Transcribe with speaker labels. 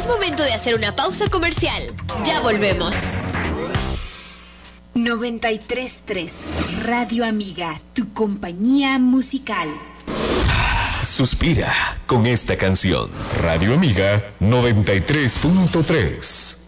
Speaker 1: momento de hacer una pausa comercial. Ya volvemos.
Speaker 2: 93.3 Radio Amiga, tu compañía musical.
Speaker 3: Suspira con esta canción. Radio Amiga 93.3.